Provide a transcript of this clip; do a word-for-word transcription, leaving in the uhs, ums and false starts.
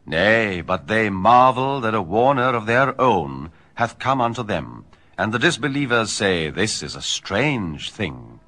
Nay, but they marvel that a warner of their own hath come unto them. And the disbelievers say, This is a strange thing.